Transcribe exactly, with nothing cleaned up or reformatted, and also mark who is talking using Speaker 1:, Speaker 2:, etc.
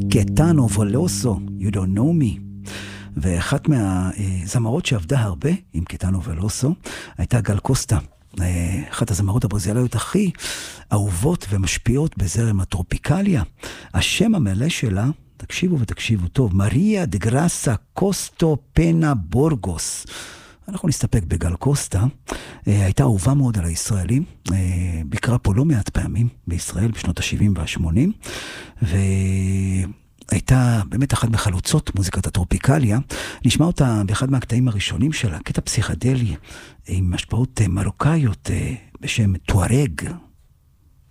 Speaker 1: קטאנו ולוסו, You Don't Know Me. ואחת מהזמרות שעבדה הרבה עם קטאנו ולוסו הייתה גל קוסטה. אחת הזמרות הברזילאיות הכי אהובות ומשפיעות בזרם הטרופיקליה. השם המלא שלה, תקשיבו ותקשיבו טוב, מריה דה גרסה קוסטו פנה בורגוס. אנחנו נסתפק בגל קוסטה. הייתה אהובה מאוד על הישראלים, ביקרה פה לא מעט פעמים בישראל בשנות ה-שבעים וה-שמונים, והייתה באמת אחת מחלוצות מוזיקת הטרופיקליה. נשמע אותה באחד מהקטעים הראשונים שלה, קטע פסיכדלי עם השפעות מרוקאיות בשם טוארג.